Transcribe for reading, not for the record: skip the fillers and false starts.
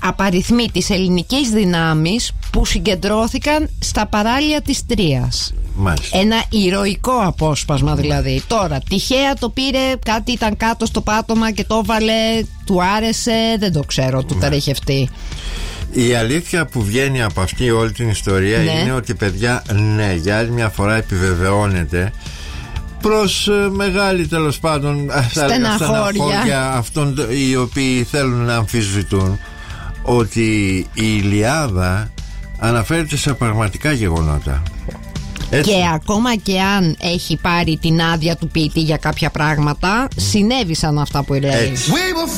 απαριθμεί τις ελληνικές δυνάμεις που συγκεντρώθηκαν στα παράλια της Τρίας. Μάλιστα. Ένα ηρωικό απόσπασμα δηλαδή. Τώρα τυχαία το πήρε, κάτι ήταν κάτω στο πάτωμα και το βάλε, του άρεσε, δεν το ξέρω, του ταρέχευτεί. Η αλήθεια που βγαίνει από αυτή όλη την ιστορία είναι ότι, παιδιά, ναι, για άλλη μια φορά επιβεβαιώνεται προς μεγάλη, τέλος πάντων, στεναχώρια αυτών οι οποίοι θέλουν να αμφισβητούν, ότι η Ιλιάδα αναφέρεται σε πραγματικά γεγονότα. Έτσι. Και ακόμα και αν έχει πάρει την άδεια του ποιητή για κάποια πράγματα, συνέβησαν αυτά που λέει.